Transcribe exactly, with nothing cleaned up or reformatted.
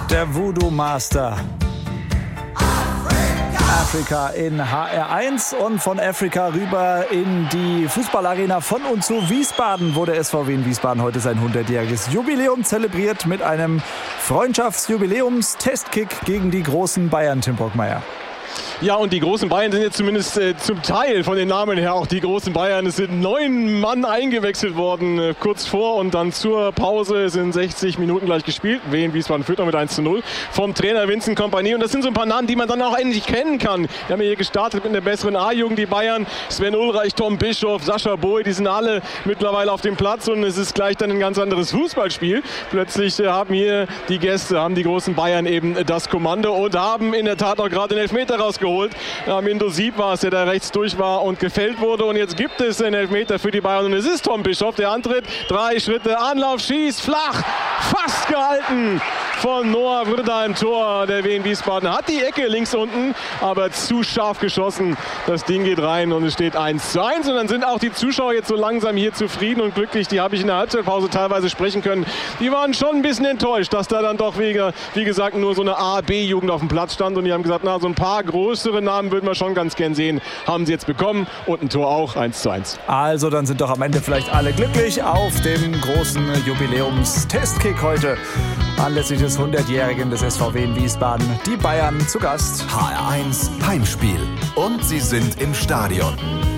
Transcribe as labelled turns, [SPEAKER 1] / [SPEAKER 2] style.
[SPEAKER 1] Der Voodoo Master. Afrika in H R eins und von Afrika rüber in die Fußballarena von und zu Wiesbaden, wo der S V W in Wiesbaden heute sein hundertjähriges Jubiläum zelebriert mit einem Freundschaftsjubiläums-Testkick gegen die großen Bayern, Tim Brockmeier.
[SPEAKER 2] Ja, und die großen Bayern sind jetzt zumindest äh, zum Teil von den Namen her auch die großen Bayern. Es sind neun Mann eingewechselt worden, äh, kurz vor und dann zur Pause. Es sind sechzig Minuten gleich gespielt. Wien Wiesbaden führt noch mit eins zu null vom Trainer Vincent Kompany. Und das sind so ein paar Namen, die man dann auch endlich kennen kann. Wir haben hier gestartet mit einer besseren A-Jugend, die Bayern. Sven Ulreich, Tom Bischoff, Sascha Boy, die sind alle mittlerweile auf dem Platz. Und es ist gleich dann ein ganz anderes Fußballspiel. Plötzlich äh, haben hier die Gäste, haben die großen Bayern eben äh, das Kommando und haben in der Tat auch gerade den Elfmeter rausgeholt. Mindo Sieb war es, der da rechts durch war und gefällt wurde. Und jetzt gibt es einen Elfmeter für die Bayern. Und es ist Tom Bischoff, der antritt. Drei Schritte, Anlauf, schießt, flach, fast gehalten von Noah Vrda im Tor. Der Wien Wiesbaden hat die Ecke links unten, aber zu scharf geschossen. Das Ding geht rein und es steht eins zu eins. Und dann sind auch die Zuschauer jetzt so langsam hier zufrieden und glücklich. Die habe ich in der Halbzeitpause teilweise sprechen können. Die waren schon ein bisschen enttäuscht, dass da dann doch, wie, wie gesagt, nur so eine A-B-Jugend auf dem Platz stand. Und die haben gesagt, na, so ein paar große Namen würden wir schon ganz gern sehen. Haben sie jetzt bekommen und ein Tor auch, eins zu eins.
[SPEAKER 1] Also dann sind doch am Ende vielleicht alle glücklich auf dem großen Jubiläums-Testkick heute. Anlässlich des hundertjährigen des S V W in Wiesbaden. Die Bayern zu Gast.
[SPEAKER 3] H R eins Heimspiel. Und sie sind im Stadion.